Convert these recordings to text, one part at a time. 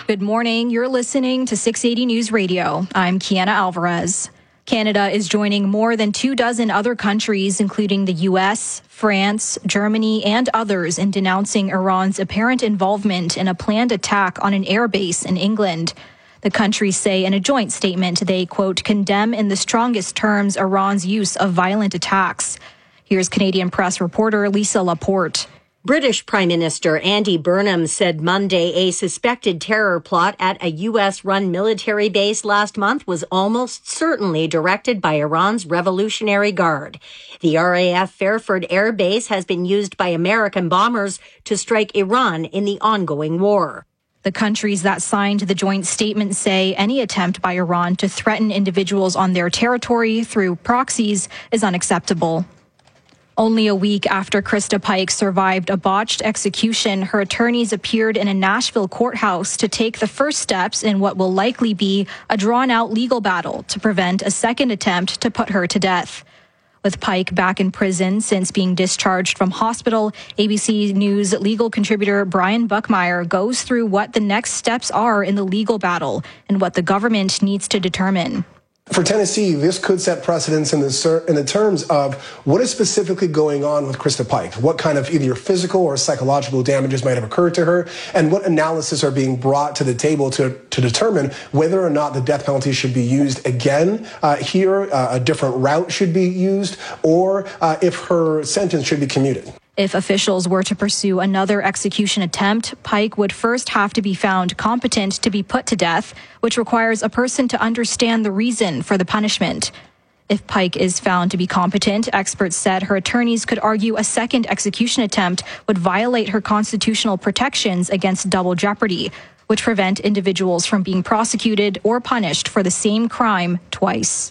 Good morning. You're listening to 680 News Radio. I'm Kiana Alvarez. Canada is joining more than 24 other countries, including the U.S., France, Germany, and others, in denouncing Iran's apparent involvement in a planned attack on an airbase in England. The countries say in a joint statement they, quote, condemn in the strongest terms Iran's use of violent attacks. Here's Canadian Press reporter Lisa Laporte. British Prime Minister Andy Burnham said Monday a suspected terror plot at a U.S.-run military base last month was almost certainly directed by Iran's Revolutionary Guard. The RAF Fairford Air Base has been used by American bombers to strike Iran in the ongoing war. The countries that signed the joint statement say any attempt by Iran to threaten individuals on their territory through proxies is unacceptable. Only a week after Krista Pike survived a botched execution, her attorneys appeared in a Nashville courthouse to take the first steps in what will likely be a drawn-out legal battle to prevent a second attempt to put her to death. With Pike back in prison since being discharged from hospital, ABC News legal contributor Brian Buckmeyer goes through what the next steps are in the legal battle and what the government needs to determine. For Tennessee, this could set precedents in the terms of what is specifically going on with Krista Pike, what kind of either physical or psychological damages might have occurred to her, and what analysis are being brought to the table to determine whether or not the death penalty should be used again here, a different route should be used, or if her sentence should be commuted. If officials were to pursue another execution attempt, Pike would first have to be found competent to be put to death, which requires a person to understand the reason for the punishment. If Pike is found to be competent, experts said her attorneys could argue a second execution attempt would violate her constitutional protections against double jeopardy, which prevent individuals from being prosecuted or punished for the same crime twice.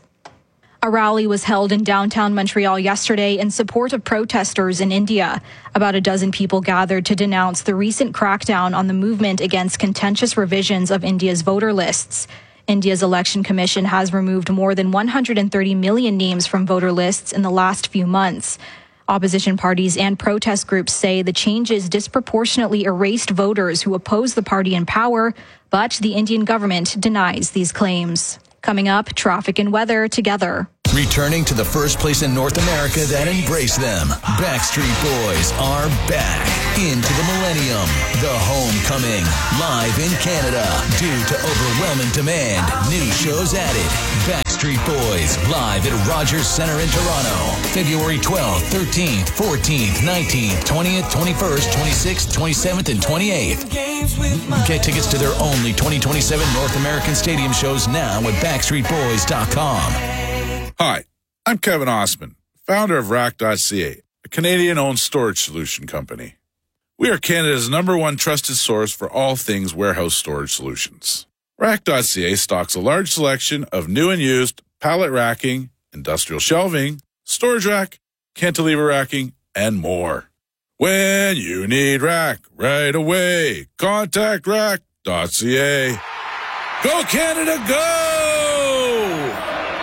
A rally was held in downtown Montreal yesterday in support of protesters in India. About a dozen people gathered to denounce the recent crackdown on the movement against contentious revisions of India's voter lists. India's election commission has removed more than 130 million names from voter lists in the last few months. Opposition parties and protest groups say the changes disproportionately erased voters who oppose the party in power, but the Indian government denies these claims. Coming up, traffic and weather together. Returning to the first place in North America that embraced them, Backstreet Boys are back into the millennium. The Homecoming, live in Canada. Due to overwhelming demand, new shows added. Backstreet Boys, live at Rogers Centre in Toronto. February 12th, 13th, 14th, 19th, 20th, 21st, 26th, 27th, and 28th. Get tickets to their only 2027 North American stadium shows now at BackstreetBoys.com. Hi, I'm Kevin Osman, founder of Rack.ca, a Canadian-owned storage solution company. We are Canada's #1 trusted source for all things warehouse storage solutions. Rack.ca stocks a large selection of new and used pallet racking, industrial shelving, storage rack, cantilever racking, and more. When you need rack right away, contact Rack.ca. Go Canada, go!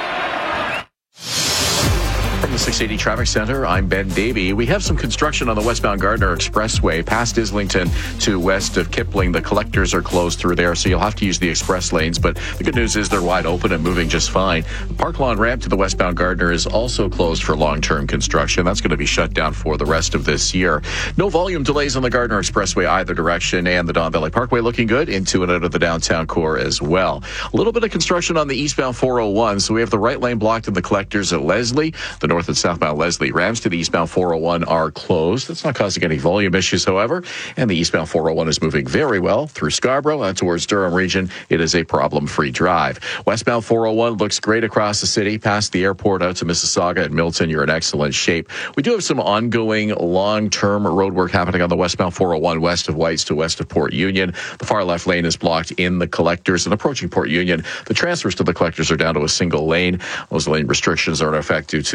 From the 680 Traffic Center, I'm Ben Davey. We have some construction on the westbound Gardiner Expressway past Islington to west of Kipling. The collectors are closed through there, so you'll have to use the express lanes. But the good news is they're wide open and moving just fine. The Park Lawn ramp to the westbound Gardiner is also closed for long-term construction. That's going to be shut down for the rest of this year. No volume delays on the Gardiner Expressway either direction, and the Don Valley Parkway looking good into and out of the downtown core as well. A little bit of construction on the eastbound 401, so we have the right lane blocked in the collectors at Leslie. The north and southbound Leslie ramps to the eastbound 401 are closed. That's not causing any volume issues, however, and the eastbound 401 is moving very well through Scarborough and towards Durham region. It is a problem-free drive. Westbound 401 looks great across the city, past the airport out to Mississauga and Milton. You're in excellent shape. We do have some ongoing long-term road work happening on the westbound 401 west of Whites to west of Port Union. The far left lane is blocked in the collectors, and approaching Port Union, the transfers to the collectors are down to a single lane. Those lane restrictions are in effect due to some ongoing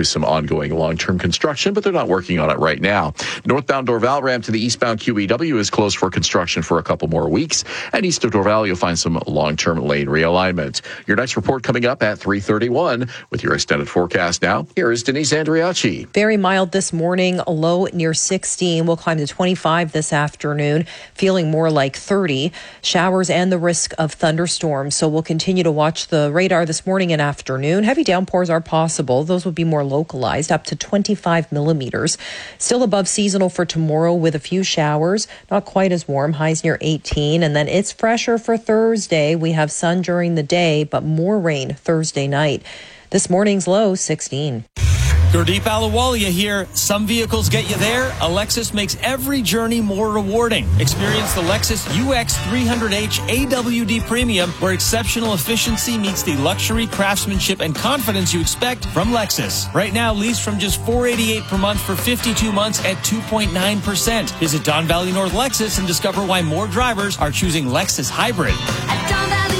ongoing long-term construction, but they're not working on it right now. Northbound Dorval ramp to the eastbound QEW is closed for construction for a couple more weeks. And east of Dorval, you'll find some long-term lane realignment. Your next report coming up at 3:31. With your extended forecast now, here is Denise Andriacci. Very mild this morning, a low near 16. We'll climb to 25 this afternoon, feeling more like 30. Showers and the risk of thunderstorms. So we'll continue to watch the radar this morning and afternoon. Heavy downpours are possible. Those would be more localized, up to 25 millimeters. Still above seasonal for tomorrow with a few showers. Not quite as warm, highs near 18. And then it's fresher for Thursday. We have sun during the day, but more rain Thursday night. This morning's low, 16. Gurdeep Ahluwalia here. Some vehicles get you there. A Lexus makes every journey more rewarding. Experience the Lexus UX 300H AWD Premium, where exceptional efficiency meets the luxury, craftsmanship, and confidence you expect from Lexus. Right now, lease from just $488 per month for 52 months at 2.9%. Visit Don Valley North Lexus and discover why more drivers are choosing Lexus Hybrid. At Don Valley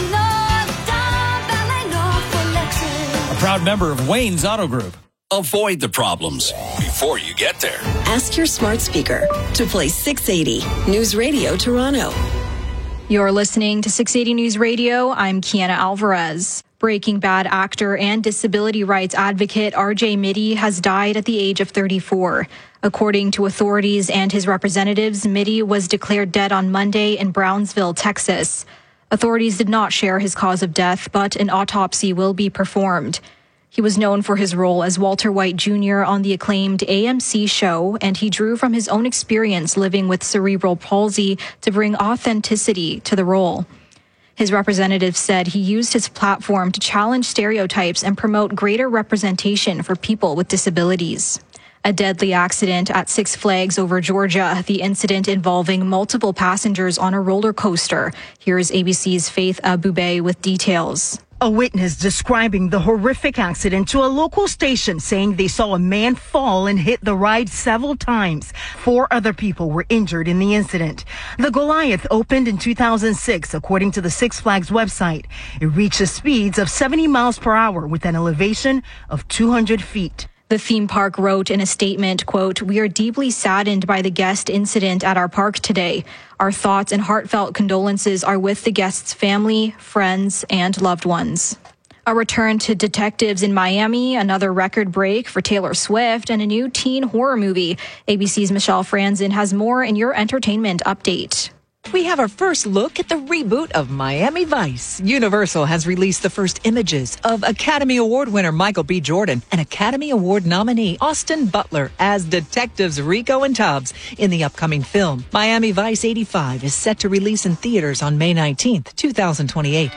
North for Lexus. A proud member of Wayne's Auto Group. Avoid the problems before you get there. Ask your smart speaker to play 680 News Radio Toronto. You're listening to 680 News Radio. I'm Kiana Alvarez. Breaking Bad actor and disability rights advocate RJ Mitte has died at the age of 34. According to authorities and his representatives, Mitte was declared dead on Monday in Brownsville, Texas. Authorities did not share his cause of death, but an autopsy will be performed. He was known for his role as Walter White Jr. on the acclaimed AMC show, and he drew from his own experience living with cerebral palsy to bring authenticity to the role. His representative said he used his platform to challenge stereotypes and promote greater representation for people with disabilities. A deadly accident at Six Flags over Georgia, the incident involving multiple passengers on a roller coaster. Here's ABC's Faith Abube with details. A witness describing the horrific accident to a local station, saying they saw a man fall and hit the ride several times. 4 other people were injured in the incident. The Goliath opened in 2006, according to the Six Flags website. It reaches speeds of 70 miles per hour with an elevation of 200 feet. The theme park wrote in a statement, quote, "We are deeply saddened by the guest incident at our park today. Our thoughts and heartfelt condolences are with the guest's family, friends, and loved ones." A return to detectives in Miami, another record break for Taylor Swift, and a new teen horror movie. ABC's Michelle Franzen has more in your entertainment update. We have our first look at the reboot of Miami Vice. Universal has released the first images of Academy Award winner Michael B. Jordan and Academy Award nominee Austin Butler as detectives Rico and Tubbs in the upcoming film. Miami Vice 85 is set to release in theaters on May 19th, 2028.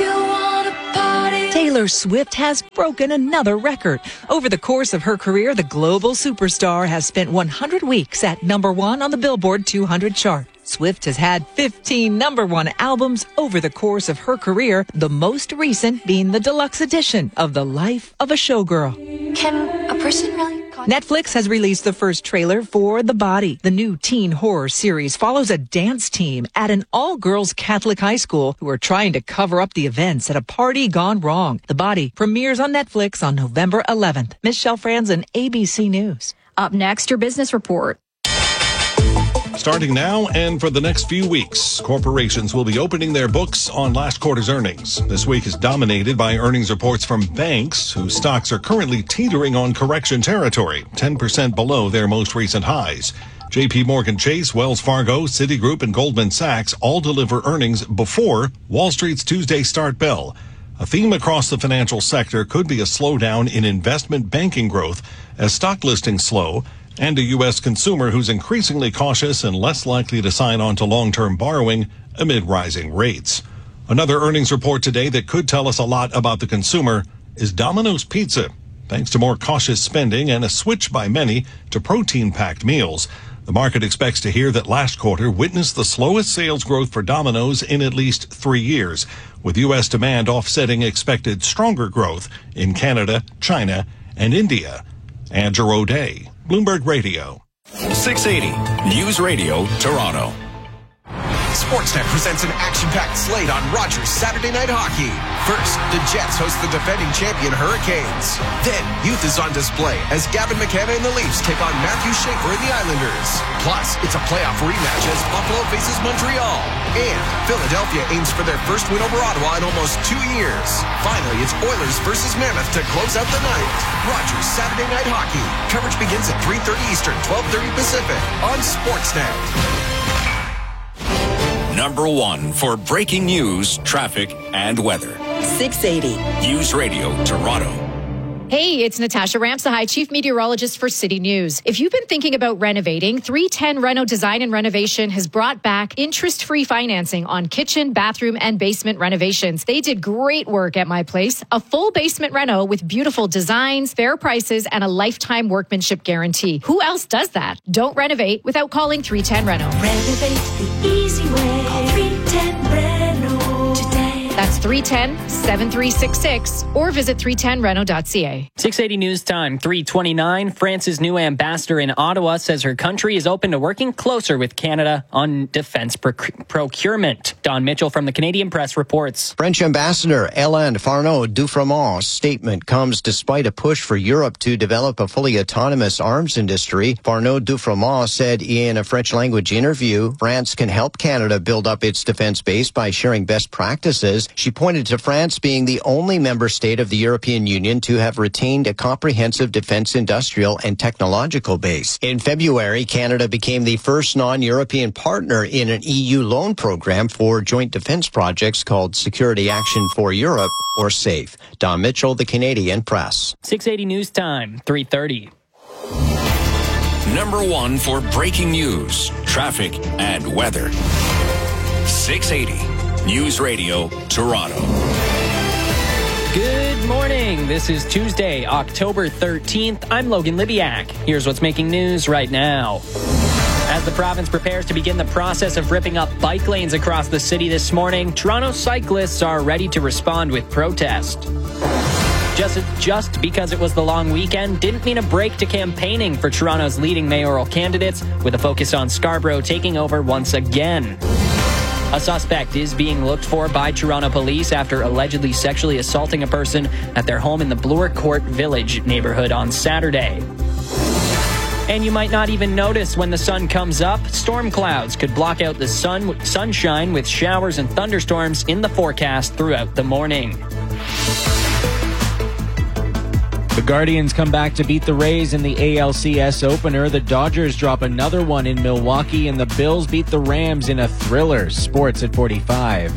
Taylor Swift has broken another record. Over the course of her career, the global superstar has spent 100 weeks at #1 on the Billboard 200 chart. Swift has had 15 #1 albums over the course of her career, the most recent being the deluxe edition of The Life of a Showgirl. Can a person really? Netflix has released the first trailer for The Body. The new teen horror series follows a dance team at an all-girls Catholic high school who are trying to cover up the events at a party gone wrong. The Body premieres on Netflix on November 11th. Michelle Franzen, ABC News. Up next, your business report. Starting now and for the next few weeks, corporations will be opening their books on last quarter's earnings. This week is dominated by earnings reports from banks whose stocks are currently teetering on correction territory, 10% below their most recent highs. JP Morgan Chase, Wells Fargo, Citigroup, and Goldman Sachs all deliver earnings before Wall Street's Tuesday start bell. A theme across the financial sector could be a slowdown in investment banking growth as stock listings slow, and a U.S. consumer who's increasingly cautious and less likely to sign on to long-term borrowing amid rising rates. Another earnings report today that could tell us a lot about the consumer is Domino's Pizza. Thanks to more cautious spending and a switch by many to protein-packed meals, the market expects to hear that last quarter witnessed the slowest sales growth for Domino's in at least 3 years, with U.S. demand offsetting expected stronger growth in Canada, China, and India. Andrew O'Day, Bloomberg Radio. 680 News Radio Toronto. Sportsnet presents an action-packed slate on Rogers Saturday Night Hockey. First, the Jets host the defending champion Hurricanes. Then, youth is on display as Gavin McKenna and the Leafs take on Matthew Schaefer and the Islanders. Plus, it's a playoff rematch as Buffalo faces Montreal. And Philadelphia aims for their first win over Ottawa in almost 2 years. Finally, it's Oilers versus Mammoth to close out the night. Rogers Saturday Night Hockey. Coverage begins at 3:30 Eastern, 12:30 Pacific on Sportsnet. Number one for breaking news, traffic, and weather. 680. News Radio Toronto. Hey, it's Natasha Ramsahai, Chief Meteorologist for City News. If you've been thinking about renovating, 310 Reno Design and Renovation has brought back interest-free financing on kitchen, bathroom, and basement renovations. They did great work at my place. A full basement reno with beautiful designs, fair prices, and a lifetime workmanship guarantee. Who else does that? Don't renovate without calling 310 Reno. Renovate the easy way. Call 310 Reno today. That's 310-7366 or visit 310reno.ca. 680 News Time, 3:29. France's new ambassador in Ottawa says her country is open to working closer with Canada on defense procurement. Don Mitchell from the Canadian Press reports. French Ambassador Hélène Farneau-Dufrémont's statement comes despite a push for Europe to develop a fully autonomous arms industry. Farneau-Dufrémont said in a French-language interview, France can help Canada build up its defense base by sharing best practices. She pointed to France being the only member state of the European Union to have retained a comprehensive defense industrial and technological base. In February, Canada became the first non-European partner in an EU loan program for joint defense projects called Security Action for Europe, or SAFE. Don Mitchell, the Canadian Press. 680 News Time, 3:30. Number one for breaking news, traffic, and weather. 680 News Radio Toronto. Good morning. This is Tuesday, October 13th. I'm Logan Libiak. Here's what's making news right now. As the province prepares to begin the process of ripping up bike lanes across the city this morning, Toronto cyclists are ready to respond with protest. Just because it was the long weekend didn't mean a break to campaigning for Toronto's leading mayoral candidates, with a focus on Scarborough taking over once again. A suspect is being looked for by Toronto police after allegedly sexually assaulting a person at their home in the Bloor Court Village neighborhood on Saturday. And you might not even notice when the sun comes up. Storm clouds could block out the sunshine with showers and thunderstorms in the forecast throughout the morning. The Guardians come back to beat the Rays in the ALCS opener. The Dodgers drop another one in Milwaukee, and the Bills beat the Rams in a thriller. Sports at 45.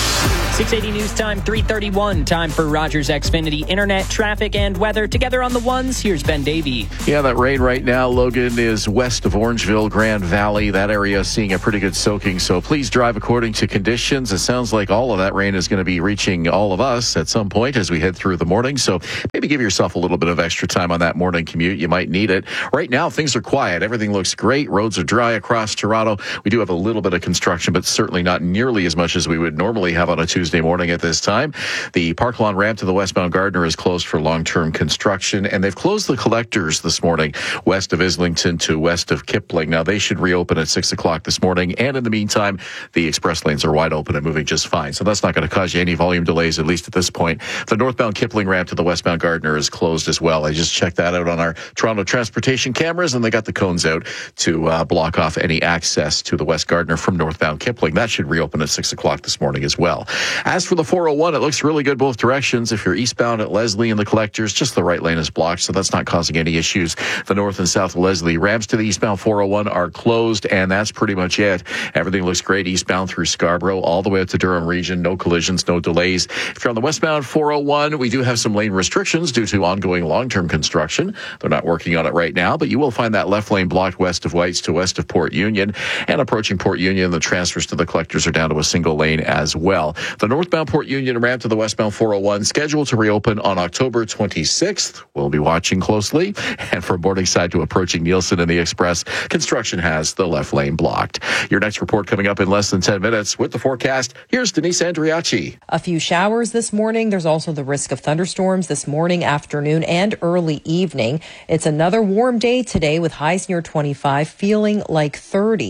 680 News Time, 3:31. Time for Rogers Xfinity Internet, traffic, and weather. Together on the ones, here's Ben Davey. Yeah, that rain right now, Logan, is west of Orangeville, Grand Valley. That area is seeing a pretty good soaking, so please drive according to conditions. It sounds like all of that rain is going to be reaching all of us at some point as we head through the morning, so maybe give yourself a little bit of extra time on that morning commute. You might need it. Right now, things are quiet. Everything looks great. Roads are dry across Toronto. We do have a little bit of construction, but certainly not nearly as much as we would normally have on a Tuesday morning at this time. The Park Lawn ramp to the westbound Gardiner is closed for long-term construction, and they've closed the collectors this morning west of Islington to west of Kipling. Now, they should reopen at 6 o'clock this morning, and in the meantime, the express lanes are wide open and moving just fine. So that's not going to cause you any volume delays, at least at this point. The northbound Kipling ramp to the westbound Gardiner is closed as well. I just checked that out on our Toronto transportation cameras, and they got the cones out to block off any access to the West Gardiner from northbound Kipling. That should reopen at 6 o'clock this morning as well. As for the 401, it looks really good both directions. If you're eastbound at Leslie and the collectors, just the right lane is blocked, so that's not causing any issues. The north and south of Leslie ramps to the eastbound 401 are closed, and that's pretty much it. Everything looks great eastbound through Scarborough, all the way up to Durham region. No collisions, no delays. If you're on the westbound 401, we do have some lane restrictions due to ongoing long-term construction. They're not working on it right now, but you will find that left lane blocked west of Whites to west of Port Union. And approaching Port Union, the transfers to the collectors are down to a single lane as well. The northbound Port Union ramp to the westbound 401 scheduled to reopen on October 26th. We'll be watching closely. And from Morningside to approaching Nielsen and the Express, construction has the left lane blocked. Your next report coming up in less than 10 minutes. With the forecast, here's Denise Andriachi. A few showers this morning. There's also the risk of thunderstorms this morning, afternoon, and early evening. It's another warm day today with highs near 25, feeling like 30.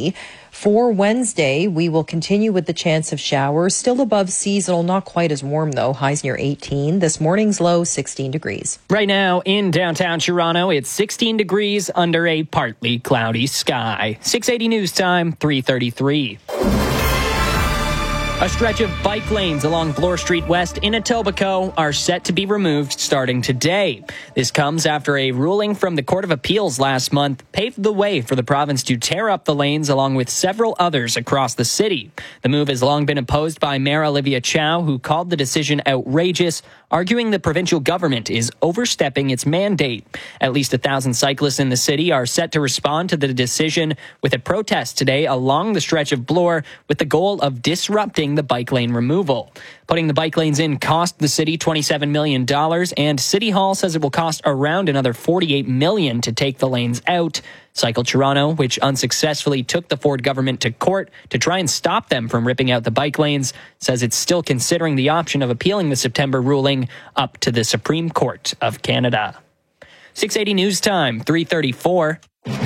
For Wednesday, we will continue with the chance of showers, still above seasonal, not quite as warm though, highs near 18. This morning's low, 16 degrees. Right now in downtown Toronto, it's 16 degrees under a partly cloudy sky. 680 News Time, 3:33. A stretch of bike lanes along Bloor Street West in Etobicoke are set to be removed starting today. This comes after a ruling from the Court of Appeals last month paved the way for the province to tear up the lanes along with several others across the city. The move has long been opposed by Mayor Olivia Chow, who called the decision outrageous, arguing the provincial government is overstepping its mandate. At least 1,000 cyclists in the city are set to respond to the decision with a protest today along the stretch of Bloor with the goal of disrupting the bike lane removal. Putting the bike lanes in cost the city $27 million, and City Hall says it will cost around another $48 million to take the lanes out. Cycle Toronto, which unsuccessfully took the Ford government to court to try and stop them from ripping out the bike lanes, says it's still considering the option of appealing the September ruling up to the Supreme Court of Canada. 680 News Time, 3:34.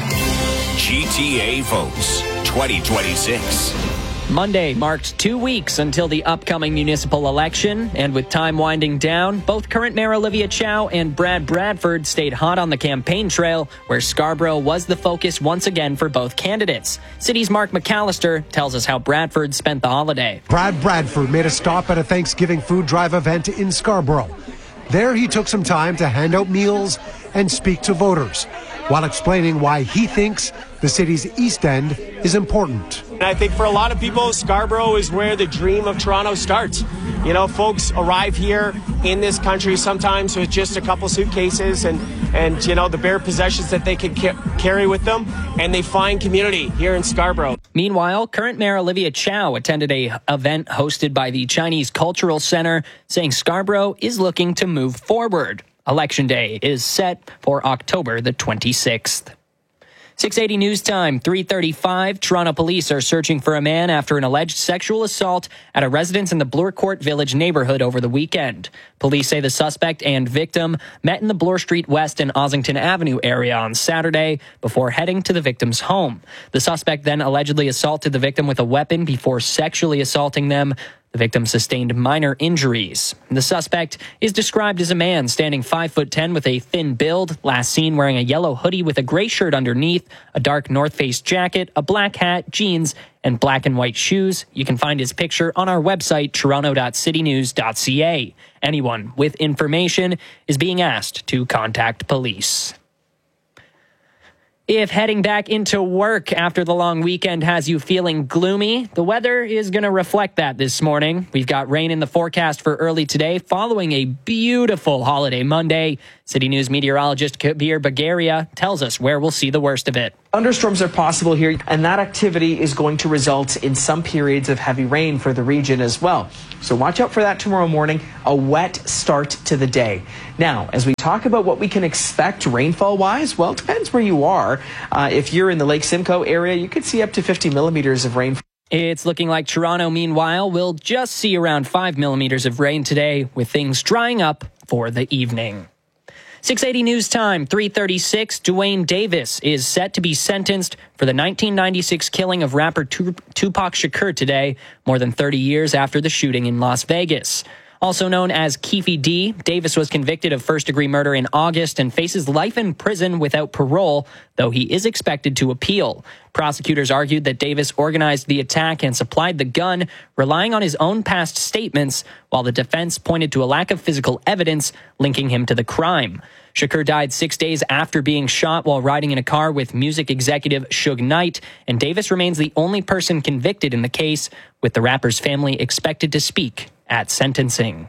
GTA votes 2026. Monday marked 2 weeks until the upcoming municipal election, and with time winding down, both current Mayor Olivia Chow and Brad Bradford stayed hot on the campaign trail, where Scarborough was the focus once again for both candidates. City's Mark McAllister tells us how Bradford spent the holiday. Brad Bradford made a stop at a Thanksgiving food drive event in Scarborough. There he took some time to hand out meals and speak to voters, while explaining why he thinks the city's East End is important. I think for a lot of people, Scarborough is where the dream of Toronto starts. You know, folks arrive here in this country sometimes with just a couple suitcases and you know, the bare possessions that they can carry with them, and they find community here in Scarborough. Meanwhile, current Mayor Olivia Chow attended an event hosted by the Chinese Cultural Center, saying Scarborough is looking to move forward. Election Day is set for October the 26th. 680 News Time, 3:35. Toronto police are searching for a man after an alleged sexual assault at a residence in the Bloor Court Village neighborhood over the weekend. Police say the suspect and victim met in the Bloor Street West and Ossington Avenue area on Saturday before heading to the victim's home. The suspect then allegedly assaulted the victim with a weapon before sexually assaulting them. The victim sustained minor injuries. The suspect is described as a man standing 5'10" with a thin build, last seen wearing a yellow hoodie with a gray shirt underneath, a dark North Face jacket, a black hat, jeans, and black and white shoes. You can find his picture on our website, toronto.citynews.ca. Anyone with information is being asked to contact police. If heading back into work after the long weekend has you feeling gloomy, the weather is going to reflect that this morning. We've got rain in the forecast for early today, following a beautiful holiday Monday. City News meteorologist Kabir Bagaria tells us where we'll see the worst of it. Thunderstorms are possible here, and that activity is going to result in some periods of heavy rain for the region as well. So watch out for that tomorrow morning, a wet start to the day. Now, as we talk about what we can expect rainfall-wise, well, it depends where you are. If you're in the Lake Simcoe area, you could see up to 50 millimeters of rain. It's looking like Toronto, meanwhile, will just see around 5 millimeters of rain today, with things drying up for the evening. 680 News Time, 3:36. Duane Davis is set to be sentenced for the 1996 killing of rapper Tupac Shakur today, more than 30 years after the shooting in Las Vegas. Also known as Keefe D, Davis was convicted of first-degree murder in August and faces life in prison without parole, though he is expected to appeal. Prosecutors argued that Davis organized the attack and supplied the gun, relying on his own past statements, while the defense pointed to a lack of physical evidence linking him to the crime. Shakur died 6 days after being shot while riding in a car with music executive Suge Knight, and Davis remains the only person convicted in the case, with the rapper's family expected to speak at sentencing.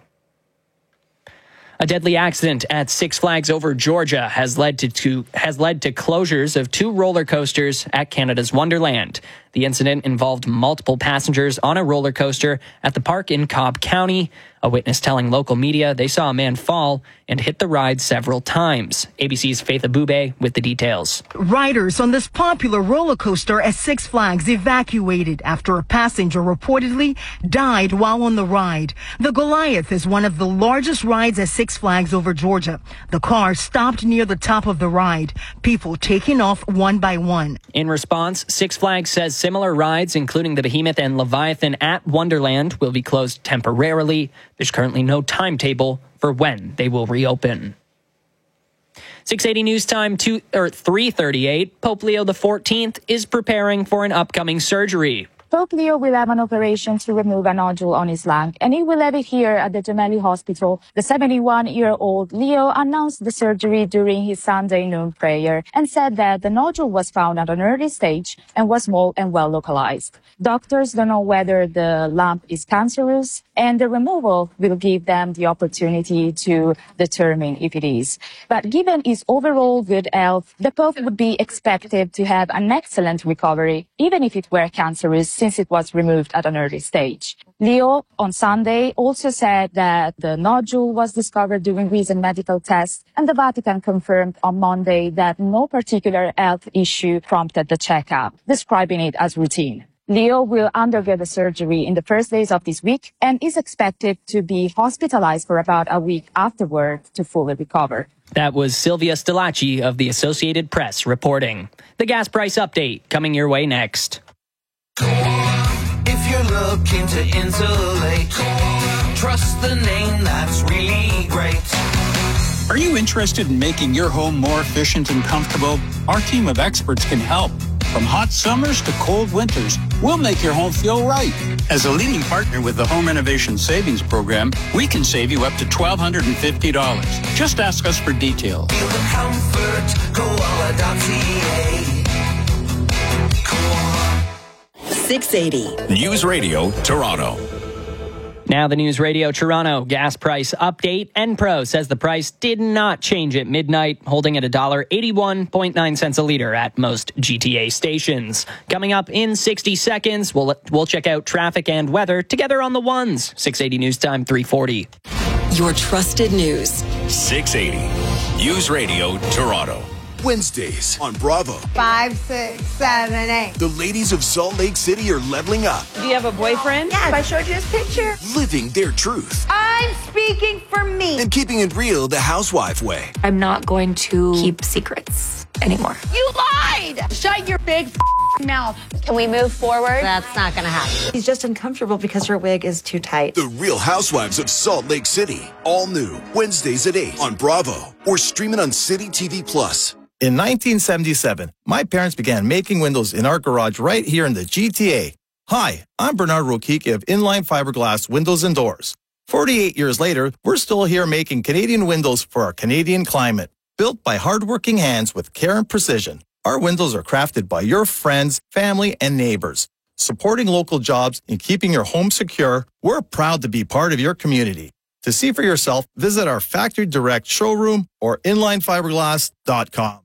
A deadly accident at Six Flags Over Georgia has led to closures of 2 roller coasters at Canada's Wonderland. The incident involved multiple passengers on a roller coaster at the park in Cobb County. A witness telling local media they saw a man fall and hit the ride several times. ABC's Faith Abube with the details. Riders on this popular roller coaster at Six Flags evacuated after a passenger reportedly died while on the ride. The Goliath is one of the largest rides at Six Flags Over Georgia. The car stopped near the top of the ride, people taking off one by one. In response, Six Flags says similar rides, including the Behemoth and Leviathan at Wonderland, will be closed temporarily. There's currently no timetable for when they will reopen. 680 News Time 3:38. Pope Leo XIV is preparing for an upcoming surgery. Pope Leo will have an operation to remove a nodule on his lung, and he will have it here at the Gemelli Hospital. The 71-year-old Leo announced the surgery during his Sunday noon prayer and said that the nodule was found at an early stage and was small and well localized. Doctors don't know whether the lump is cancerous, and the removal will give them the opportunity to determine if it is. But given his overall good health, the Pope would be expected to have an excellent recovery, even if it were cancerous, since it was removed at an early stage. Leo, on Sunday, also said that the nodule was discovered during recent medical tests, and the Vatican confirmed on Monday that no particular health issue prompted the checkup, describing it as routine. Leo will undergo the surgery in the first days of this week and is expected to be hospitalized for about a week afterward to fully recover. That was Sylvia Stilacci of the Associated Press reporting. The gas price update coming your way next. If you're looking to insulate, trust the name that's really great. Are you interested in making your home more efficient and comfortable? Our team of experts can help. From hot summers to cold winters, we'll make your home feel right. As a leading partner with the Home Renovation Savings Program, we can save you up to $1,250. Just ask us for details. Feel the comfort, Koala.ca. 680 News Radio Toronto. Now the News Radio Toronto gas price update. Enpro says the price did not change at midnight, holding at $1.81.9 a liter at most GTA stations. Coming up in 60 seconds, we'll check out traffic and weather together on the ones. 680 News Time 3:40. Your trusted news. 680 News Radio Toronto. Wednesdays on Bravo. 5, 6, 7, 8. The ladies of Salt Lake City are leveling up. Do you have a boyfriend? Yes. I showed you his picture. Living their truth. I'm speaking for me. And keeping it real the housewife way. I'm not going to keep secrets anymore. You lied! Shut your big mouth. Can we move forward? That's not going to happen. He's just uncomfortable because her wig is too tight. The Real Housewives of Salt Lake City. All new. Wednesdays at 8 on Bravo. Or streaming on City TV Plus. In 1977, my parents began making windows in our garage right here in the GTA. Hi, I'm Bernard Rokicki of Inline Fiberglass Windows and Doors. 48 years later, we're still here making Canadian windows for our Canadian climate. Built by hardworking hands with care and precision, our windows are crafted by your friends, family, and neighbors. Supporting local jobs and keeping your home secure, we're proud to be part of your community. To see for yourself, visit our Factory Direct showroom or inlinefiberglass.com.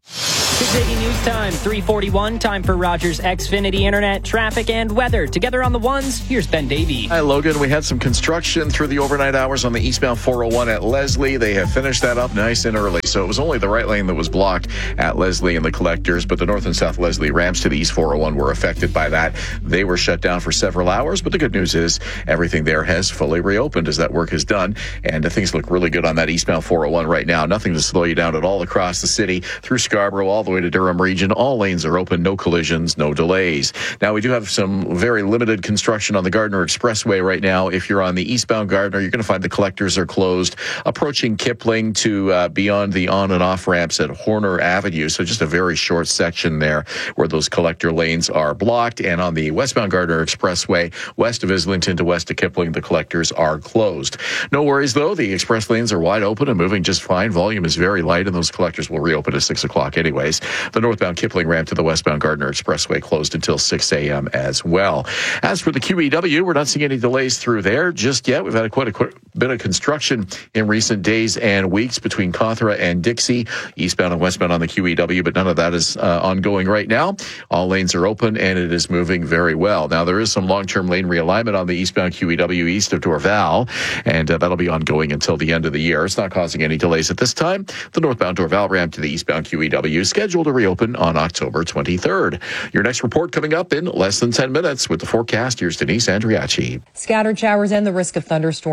680 News Time 3:41. Time for Rogers Xfinity Internet, traffic, and weather. Together on the ones, here's Ben Davey. Hi, Logan. We had some construction through the overnight hours on the eastbound 401 at Leslie. They have finished that up nice and early. So it was only the right lane that was blocked at Leslie and the collectors, but the north and south Leslie ramps to the east 401 were affected by that. They were shut down for several hours, but the good news is everything there has fully reopened as that work is done, and things look really good on that eastbound 401 right now. Nothing to slow you down at all across the city, through Scarborough, all the way to Durham region. All lanes are open, no collisions, no delays. Now, we do have some very limited construction on the Gardiner Expressway right now. If you're on the eastbound Gardiner, you're going to find the collectors are closed, approaching Kipling to beyond the on and off ramps at Horner Avenue. So just a very short section there where those collector lanes are blocked. And on the westbound Gardiner Expressway, west of Islington to west of Kipling, the collectors are closed. No worries, though. The express lanes are wide open and moving just fine. Volume is very light, and those collectors will reopen at 6 o'clock anyways. The northbound Kipling ramp to the westbound Gardiner Expressway closed until 6 a.m. as well. As for the QEW, we're not seeing any delays through there just yet. We've had quite a bit of construction in recent days and weeks between Cawthra and Dixie, eastbound and westbound on the QEW, but none of that is ongoing right now. All lanes are open, and it is moving very well. Now, there is some long-term lane realignment on the eastbound QEW east of Dorval, and that'll be ongoing until the end of the year. It's not causing any delays at this time. The northbound Dorval ramp to the eastbound QEW is scheduled to reopen on October 23rd. Your next report coming up in less than 10 minutes with the forecast. Here's Denise Andriachi. Scattered showers and the risk of thunderstorms today.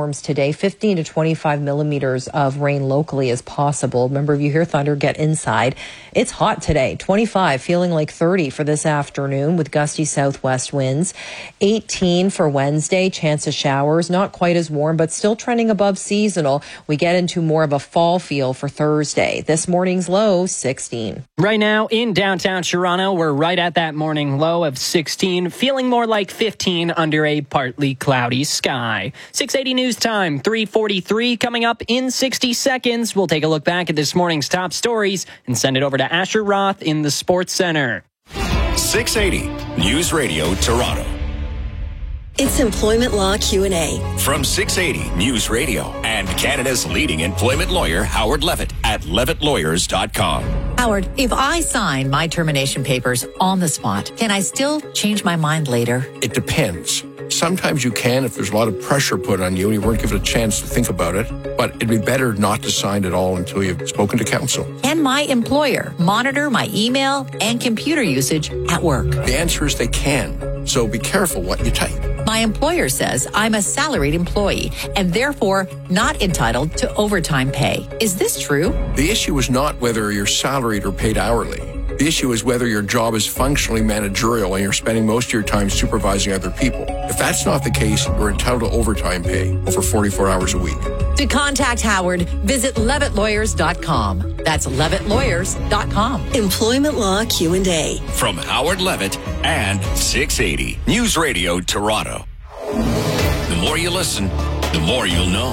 today. 15 to 25 millimeters of rain locally is possible. Remember, if you hear thunder, get inside. It's hot today. 25, feeling like 30 for this afternoon with gusty southwest winds. 18 for Wednesday, chance of showers. Not quite as warm, but still trending above seasonal. We get into more of a fall feel for Thursday. This morning's low, 16. Right now in downtown Toronto, we're right at that morning low of 16, feeling more like 15 under a partly cloudy sky. 680 news time, 3:43 coming up in 60 seconds. We'll take a look back at this morning's top stories and send it over to Asher Roth in the Sports Center. 680 News Radio Toronto. It's Employment Law Q&A. From 680 News Radio and Canada's leading employment lawyer, Howard Levitt, at levittlawyers.com. Howard, if I sign my termination papers on the spot, can I still change my mind later? It depends. Sometimes you can if there's a lot of pressure put on you and you weren't given a chance to think about it, but it'd be better not to sign at all until you've spoken to counsel. Can my employer monitor my email and computer usage at work? The answer is they can, so be careful what you type. My employer says I'm a salaried employee and therefore not entitled to overtime pay. Is this true? The issue is not whether you're salaried or paid hourly. The issue is whether your job is functionally managerial and you're spending most of your time supervising other people. If that's not the case, you're entitled to overtime pay over 44 hours a week. To contact Howard, visit levittlawyers.com. That's levittlawyers.com. Employment Law Q&A. From Howard Levitt and 680 News Radio Toronto. The more you listen, the more you'll know.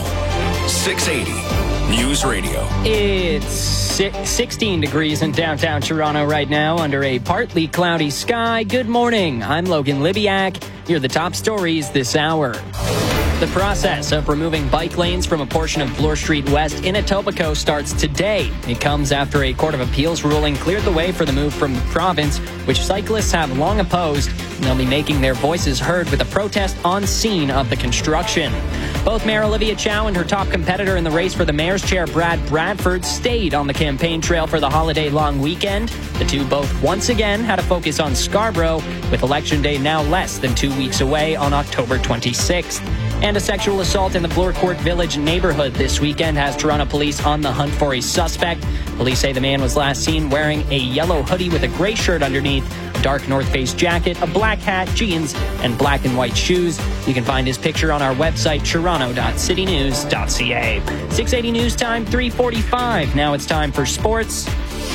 680 News Radio. It's 16 degrees in downtown Toronto right now under a partly cloudy sky. Good morning. I'm Logan Libiak. Here are the top stories this hour. The process of removing bike lanes from a portion of Bloor Street West in Etobicoke starts today. It comes after a Court of Appeals ruling cleared the way for the move from the province, which cyclists have long opposed, and they'll be making their voices heard with a protest on scene of the construction. Both Mayor Olivia Chow and her top competitor in the race for the mayor's chair, Brad Bradford, stayed on the campaign trail for the holiday-long weekend. The two both once again had a focus on Scarborough, with Election Day now less than 2 weeks away on October 26th. And a sexual assault in the Bloor Court Village neighborhood this weekend has Toronto police on the hunt for a suspect. Police say the man was last seen wearing a yellow hoodie with a gray shirt underneath, a dark North Face jacket, a black hat, jeans, and black and white shoes. You can find his picture on our website, toronto.citynews.ca. 680 News Time, 3:45. Now it's time for sports.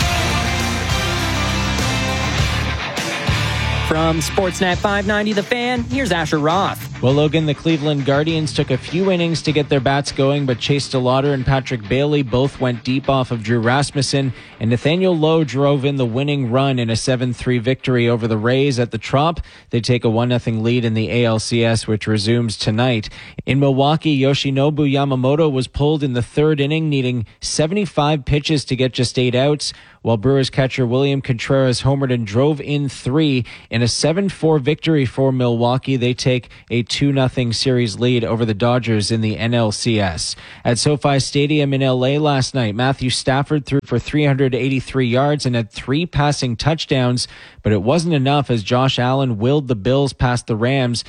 From Sportsnet 590 The Fan, here's Asher Roth. Well, Logan, the Cleveland Guardians took a few innings to get their bats going, but Chase DeLauder and Patrick Bailey both went deep off of Drew Rasmussen, and Nathaniel Lowe drove in the winning run in a 7-3 victory over the Rays at the Trop. They take a 1-0 lead in the ALCS, which resumes tonight. In Milwaukee, Yoshinobu Yamamoto was pulled in the third inning, needing 75 pitches to get just 8 outs, while Brewers catcher William Contreras homered and drove in 3 in a 7-4 victory for Milwaukee. They take a 2-0 series lead over the Dodgers in the NLCS. At SoFi Stadium in LA last night, Matthew Stafford threw for 383 yards and had 3 passing touchdowns, but it wasn't enough as Josh Allen willed the Bills past the Rams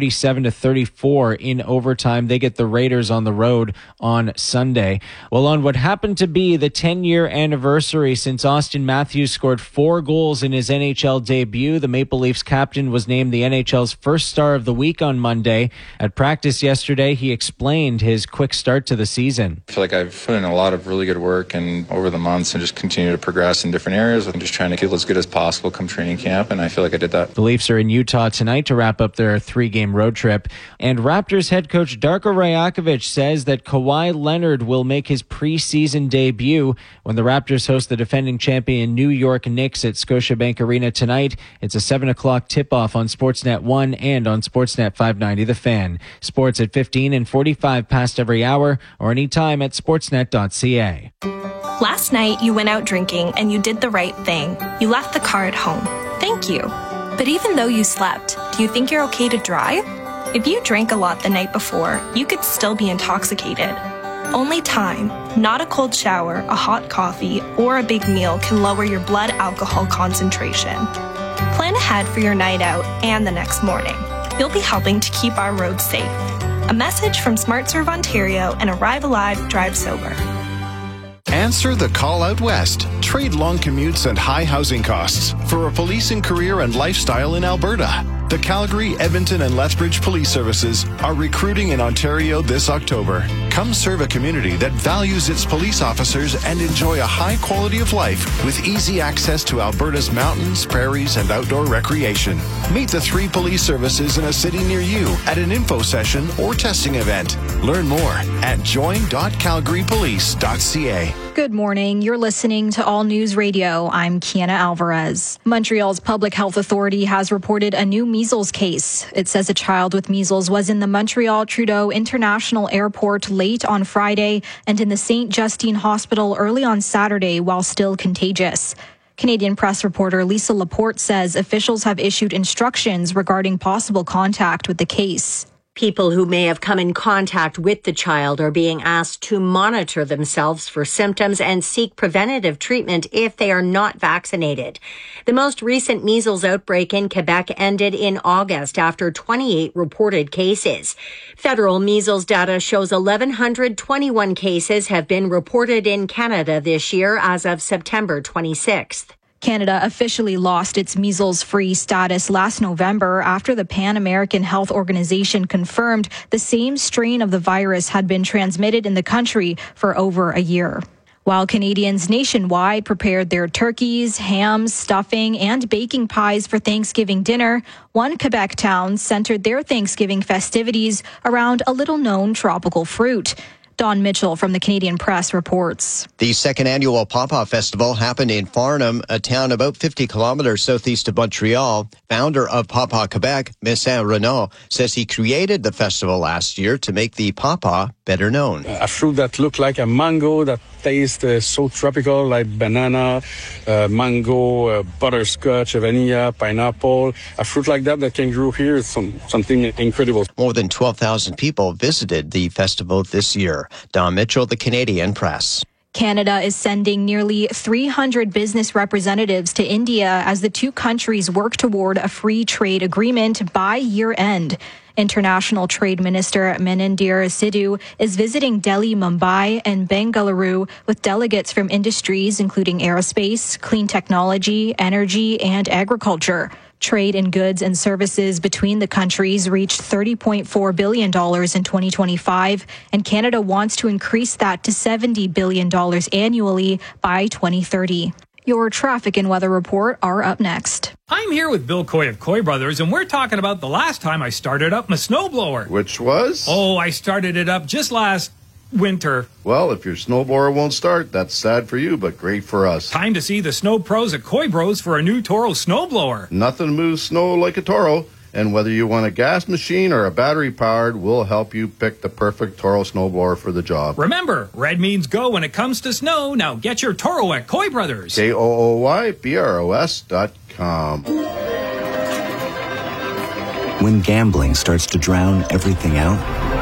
37-34 in overtime. They get the Raiders on the road on Sunday. Well, on what happened to be the 10-year anniversary since Austin Matthews scored 4 goals in his NHL debut, the Maple Leafs captain was named the NHL's first star of the week on Monday. At practice yesterday, he explained his quick start to the season. I feel like I've put in a lot of really good work and over the months and just continue to progress in different areas. I'm just trying to feel as good as possible come training camp, and I feel like I did that. The Leafs are in Utah tonight to wrap up their 3-game road trip. And Raptors head coach Darko Rajakovic says that Kawhi Leonard will make his preseason debut when the Raptors host the defending champion New York Knicks at Scotiabank Arena tonight. It's a 7 o'clock tip-off on Sportsnet 1 and on Sportsnet 590 The Fan. Sports at 15 and 45 past every hour or anytime at sportsnet.ca. Last night, you went out drinking and you did the right thing. You left the car at home. Thank you. But even though you slept, do you think you're okay to drive? If you drank a lot the night before, you could still be intoxicated. Only time, not a cold shower, a hot coffee, or a big meal can lower your blood alcohol concentration. Plan ahead for your night out and the next morning. You'll be helping to keep our roads safe. A message from SmartServe Ontario and Arrive Alive, Drive Sober. Answer the call out west. Trade long commutes and high housing costs for a policing career and lifestyle in Alberta. The Calgary, Edmonton, and Lethbridge Police Services are recruiting in Ontario this October. Come serve a community that values its police officers and enjoy a high quality of life with easy access to Alberta's mountains, prairies, and outdoor recreation. Meet the 3 police services in a city near you at an info session or testing event. Learn more at join.calgarypolice.ca. Good morning. You're listening to All News Radio. I'm Kiana Alvarez. Montreal's Public Health Authority has reported a new measles case. It says a child with measles was in the Montreal Trudeau International Airport late on Friday and in the St. Justine Hospital early on Saturday while still contagious. Canadian Press reporter Lisa Laporte says officials have issued instructions regarding possible contact with the case. People who may have come in contact with the child are being asked to monitor themselves for symptoms and seek preventative treatment if they are not vaccinated. The most recent measles outbreak in Quebec ended in August after 28 reported cases. Federal measles data shows 1,121 cases have been reported in Canada this year as of September 26th. Canada officially lost its measles-free status last November after the Pan American Health Organization confirmed the same strain of the virus had been transmitted in the country for over a year. While Canadians nationwide prepared their turkeys, hams, stuffing, and baking pies for Thanksgiving dinner, one Quebec town centered their Thanksgiving festivities around a little-known tropical fruit. Don Mitchell from the Canadian Press reports. The second annual Pawpaw Festival happened in Farnham, a town about 50 kilometers southeast of Montreal. Founder of Pawpaw Quebec, Messin Renaud, says he created the festival last year to make the pawpaw better known. A fruit that looks like a mango, that tastes so tropical, like banana, mango, butterscotch, vanilla, pineapple. A fruit like that can grow here is something incredible. More than 12,000 people visited the festival this year. Don Mitchell, the Canadian Press. Canada is sending nearly 300 business representatives to India as the two countries work toward a free trade agreement by year end. International Trade Minister Menindir Sidhu is visiting Delhi, Mumbai, and Bengaluru with delegates from industries including aerospace, clean technology, energy, and agriculture. Trade in goods and services between the countries reached $30.4 billion in 2025, and Canada wants to increase that to $70 billion annually by 2030. Your traffic and weather report are up next. I'm here with Bill Coy of Coy Brothers, and we're talking about the last time I started up my snowblower. Which was? Oh, I started it up just last winter. Well, if your snowblower won't start, that's sad for you, but great for us. Time to see the snow pros at Coy Bros for a new Toro snowblower. Nothing moves snow like a Toro, and whether you want a gas machine or a battery-powered, we'll help you pick the perfect Toro snowblower for the job. Remember, red means go when it comes to snow. Now get your Toro at Coy Brothers. KOOYBROS.com. When gambling starts to drown everything out,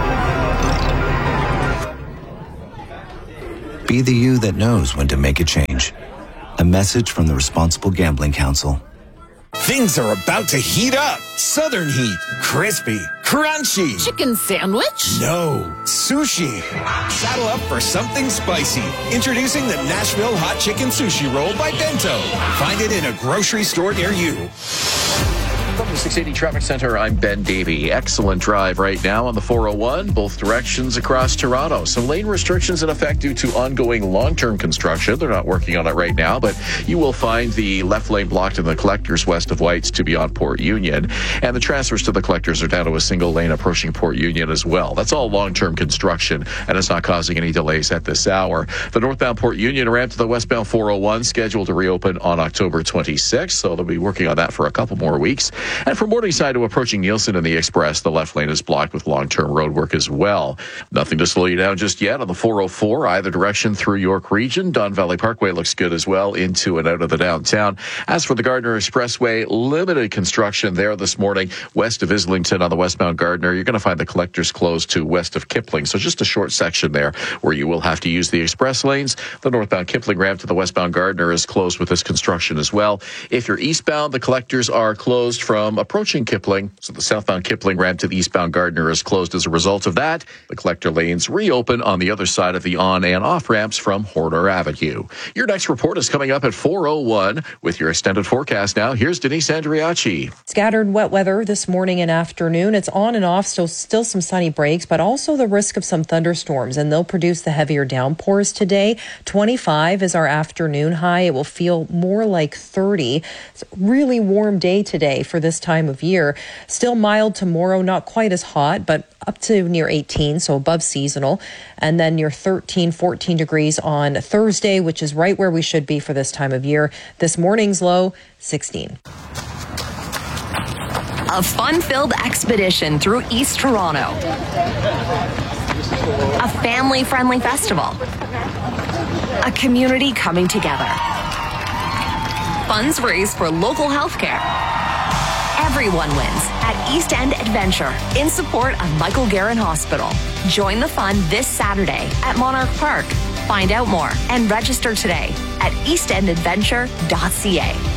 be the you that knows when to make a change. A message from the Responsible Gambling Council. Things are about to heat up. Southern heat. Crispy. Crunchy. Chicken sandwich? No. Sushi. Saddle up for something spicy. Introducing the Nashville Hot Chicken Sushi Roll by Bento. Find it in a grocery store near you. From the 680 Traffic Center, I'm Ben Davey. Excellent drive right now on the 401, both directions across Toronto. Some lane restrictions in effect due to ongoing long-term construction. They're not working on it right now, but you will find the left lane blocked in the collectors west of Whites to beyond Port Union. And the transfers to the collectors are down to a single lane approaching Port Union as well. That's all long-term construction, and it's not causing any delays at this hour. The northbound Port Union ramp to the westbound 401 scheduled to reopen on October 26th, so they'll be working on that for a couple more weeks. And from Morningside to approaching Nielsen and the Express, the left lane is blocked with long-term road work as well. Nothing to slow you down just yet on the 404, either direction through York Region. Don Valley Parkway looks good as well, into and out of the downtown. As for the Gardiner Expressway, limited construction there this morning west of Islington on the westbound Gardiner. You're going to find the collectors closed to west of Kipling, so just a short section there where you will have to use the express lanes. The northbound Kipling ramp to the westbound Gardiner is closed with this construction as well. If you're eastbound, the collectors are closed from from approaching Kipling. So the southbound Kipling ramp to the eastbound Gardner is closed as a result of that. The collector lanes reopen on the other side of the on and off ramps from Horner Avenue. Your next report is coming up at 4:01. With your extended forecast now, here's Denise Andriachi. Scattered wet weather this morning and afternoon. It's on and off, so still some sunny breaks, but also the risk of some thunderstorms, and they'll produce the heavier downpours today. 25 is our afternoon high. It will feel more like 30. It's a really warm day today for this time of year. Still mild tomorrow, not quite as hot, but up to near 18, so above seasonal. And then near 13, 14 degrees on Thursday, which is right where we should be for this time of year. This morning's low, 16. A fun-filled expedition through East Toronto. A family-friendly festival. A community coming together. Funds raised for local healthcare. Everyone wins at East End Adventure in support of Michael Garron Hospital. Join the fun this Saturday at Monarch Park. Find out more and register today at eastendadventure.ca.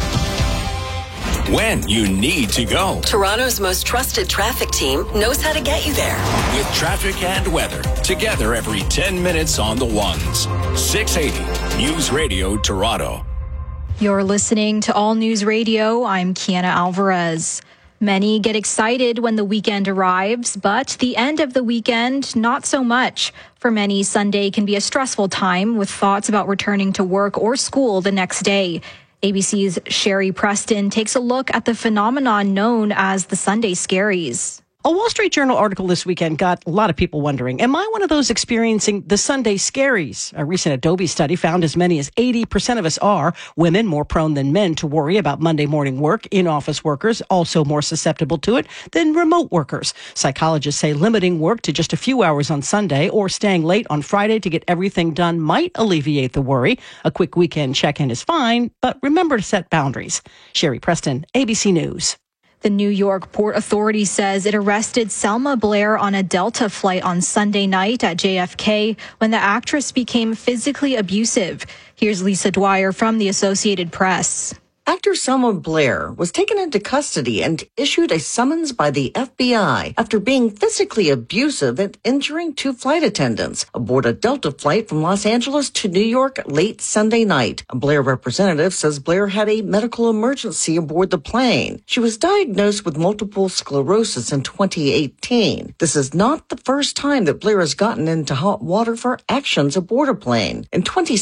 When you need to go. Toronto's most trusted traffic team knows how to get you there. With traffic and weather, together every 10 minutes on the ones. 680 News Radio Toronto. You're listening to All News Radio. I'm Kiana Alvarez. Many get excited when the weekend arrives, but the end of the weekend, not so much. For many, Sunday can be a stressful time with thoughts about returning to work or school the next day. ABC's Sherry Preston takes a look at the phenomenon known as the Sunday Scaries. A Wall Street Journal article this weekend got a lot of people wondering, am I one of those experiencing the Sunday scaries? A recent Adobe study found as many as 80% of us are. Women more prone than men to worry about Monday morning work. In-office workers also more susceptible to it than remote workers. Psychologists say limiting work to just a few hours on Sunday or staying late on Friday to get everything done might alleviate the worry. A quick weekend check-in is fine, but remember to set boundaries. Sherry Preston, ABC News. The New York Port Authority says it arrested Selma Blair on a Delta flight on Sunday night at JFK when the actress became physically abusive. Here's Lisa Dwyer from the Associated Press. Actor Selma Blair was taken into custody and issued a summons by the FBI after being physically abusive and injuring two flight attendants aboard a Delta flight from Los Angeles to New York late Sunday night. A Blair representative says Blair had a medical emergency aboard the plane. She was diagnosed with multiple sclerosis in 2018. This is not the first time that Blair has gotten into hot water for actions aboard a plane. In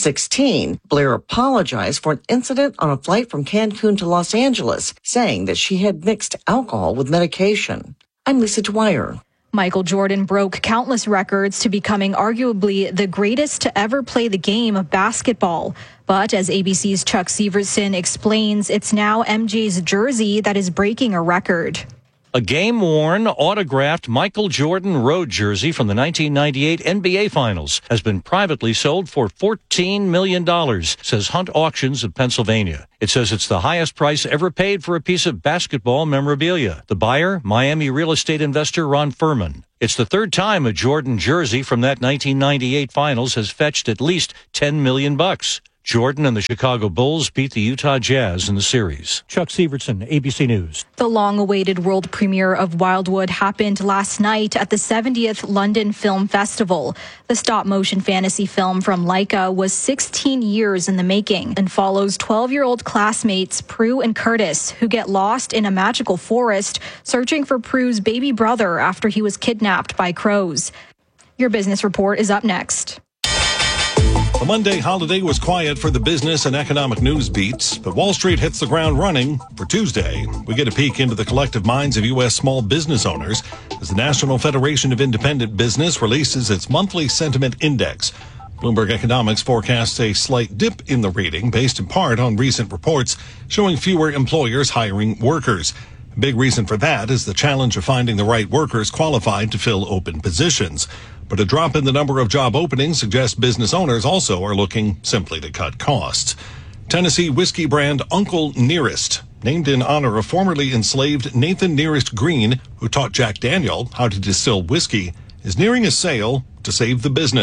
2016, Blair apologized for an incident on a flight from Cancun to Los Angeles, saying that she had mixed alcohol with medication. I'm Lisa Dwyer. Michael Jordan broke countless records to becoming arguably the greatest to ever play the game of basketball. But as ABC's Chuck Severson explains, it's now MJ's jersey that is breaking a record. A game-worn, autographed Michael Jordan road jersey from the 1998 NBA Finals has been privately sold for $14 million, says Hunt Auctions of Pennsylvania. It says it's the highest price ever paid for a piece of basketball memorabilia. The buyer, Miami real estate investor Ron Furman. It's the third time a Jordan jersey from that 1998 Finals has fetched at least $10 million. Jordan and the Chicago Bulls beat the Utah Jazz in the series. Chuck Severson, ABC News. The long-awaited world premiere of Wildwood happened last night at the 70th London Film Festival. The stop-motion fantasy film from Laika was 16 years in the making and follows 12-year-old classmates Prue and Curtis, who get lost in a magical forest searching for Prue's baby brother after he was kidnapped by crows. Your business report is up next. The Monday holiday was quiet for the business and economic news beats, but Wall Street hits the ground running. For Tuesday, we get a peek into the collective minds of U.S. small business owners as the National Federation of Independent Business releases its monthly sentiment index. Bloomberg Economics forecasts a slight dip in the rating based in part on recent reports showing fewer employers hiring workers. A big reason for that is the challenge of finding the right workers qualified to fill open positions. But a drop in the number of job openings suggests business owners also are looking simply to cut costs. Tennessee whiskey brand Uncle Nearest, named in honor of formerly enslaved Nathan Nearest Green, who taught Jack Daniel how to distill whiskey, is nearing a sale to save the business.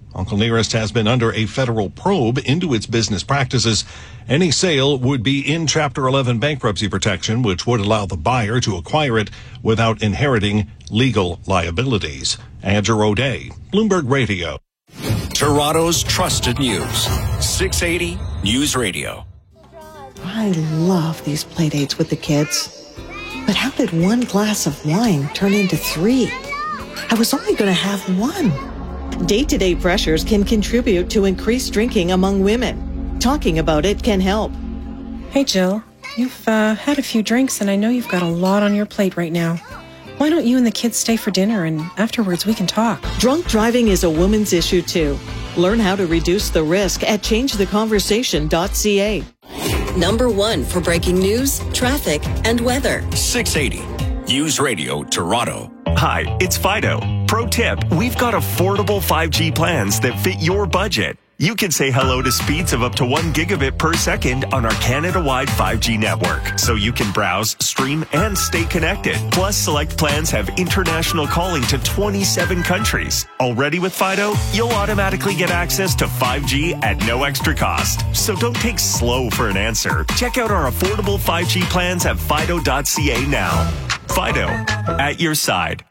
Uncle Nearest has been under a federal probe into its business practices. Any sale would be in Chapter 11 bankruptcy protection, which would allow the buyer to acquire it without inheriting legal liabilities. Andrew O'Day, Bloomberg Radio. Toronto's trusted news. 680 News Radio. I love these play dates with the kids. But how did one glass of wine turn into 3? I was only going to have 1. Day-to-day pressures can contribute to increased drinking among women. Talking about it can help. Hey, Jill. You've had a few drinks, and I know you've got a lot on your plate right now. Why don't you and the kids stay for dinner, and afterwards we can talk? Drunk driving is a woman's issue, too. Learn how to reduce the risk at changetheconversation.ca. Number 1 for breaking news, traffic, and weather. 680 News Radio Toronto. Hi, it's Fido. Pro tip, we've got affordable 5G plans that fit your budget. You can say hello to speeds of up to 1 gigabit per second on our Canada-wide 5G network, so you can browse, stream, and stay connected. Plus, select plans have international calling to 27 countries. Already with Fido, you'll automatically get access to 5G at no extra cost. So don't take slow for an answer. Check out our affordable 5G plans at fido.ca now. Fido, at your side.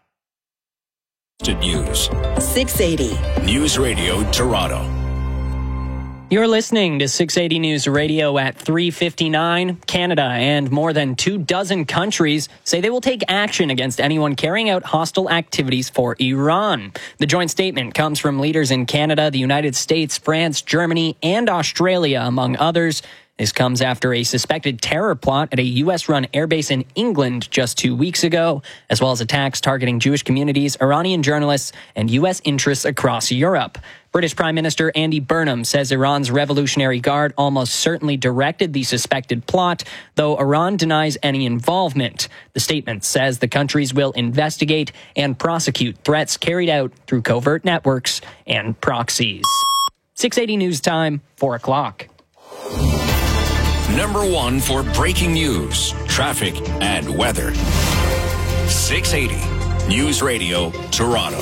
News. 680 News Radio Toronto. You're listening to 680 News Radio at 3:59. Canada and more than 24 countries say they will take action against anyone carrying out hostile activities for Iran. The joint statement comes from leaders in Canada, the United States, France, Germany, and Australia, among others. This comes after a suspected terror plot at a U.S.-run airbase in England just 2 weeks ago, as well as attacks targeting Jewish communities, Iranian journalists, and U.S. interests across Europe. British Prime Minister Andy Burnham says Iran's Revolutionary Guard almost certainly directed the suspected plot, though Iran denies any involvement. The statement says the countries will investigate and prosecute threats carried out through covert networks and proxies. 680 News Time, 4 o'clock. Number 1 for breaking news, traffic, and weather. 680 News Radio Toronto.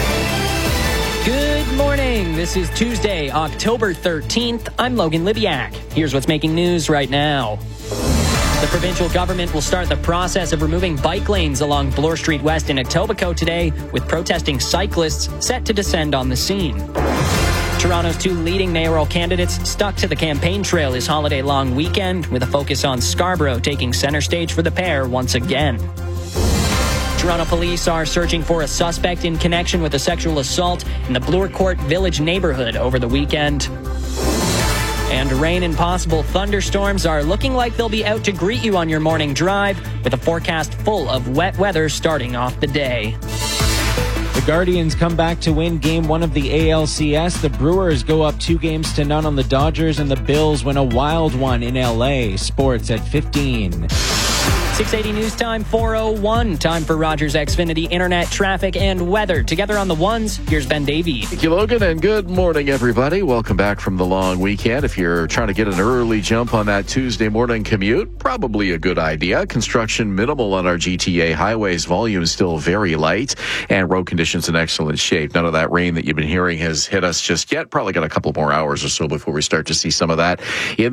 Good morning. This is Tuesday, October 13th. I'm Logan Libiak. Here's what's making news right now. The provincial government will start the process of removing bike lanes along Bloor Street West in Etobicoke today, with protesting cyclists set to descend on the scene. Toronto's 2 leading mayoral candidates stuck to the campaign trail this holiday-long weekend, with a focus on Scarborough taking center stage for the pair once again. Toronto police are searching for a suspect in connection with a sexual assault in the Bloor Court Village neighborhood over the weekend. And rain and possible thunderstorms are looking like they'll be out to greet you on your morning drive, with a forecast full of wet weather starting off the day. The Guardians come back to win Game 1 of the ALCS. The Brewers go up 2-0 on the Dodgers, and the Bills win a wild one in LA. Sports at 15. 680 News Time, 4:01. Time for Rogers Xfinity Internet, traffic, and weather. Together on the ones, here's Ben Davey. Thank you, Logan, and good morning, everybody. Welcome back from the long weekend. If you're trying to get an early jump on that Tuesday morning commute, probably a good idea. Construction minimal on our GTA highways. Volume still very light, and road conditions in excellent shape. None of that rain that you've been hearing has hit us just yet. Probably got a couple more hours or so before we start to see some of that in